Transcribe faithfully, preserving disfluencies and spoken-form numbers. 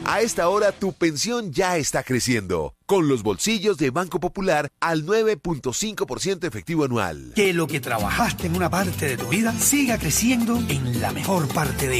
A esta hora tu pensión ya está creciendo, con los bolsillos de Banco Popular al nueve punto cinco por ciento efectivo anual. Que lo que trabajaste en una parte de tu vida siga creciendo en la mejor parte de